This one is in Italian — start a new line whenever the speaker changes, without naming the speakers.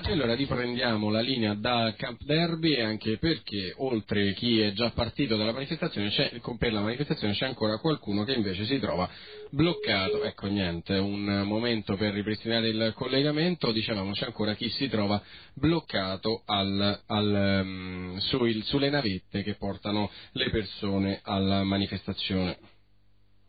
E allora riprendiamo la linea da Camp Derby, anche perché oltre chi è già partito dalla manifestazione, per la manifestazione c'è ancora qualcuno che invece si trova bloccato. Ecco, niente, un momento per ripristinare il collegamento. Dicevamo, c'è ancora chi si trova bloccato sulle navette che portano le persone alla manifestazione.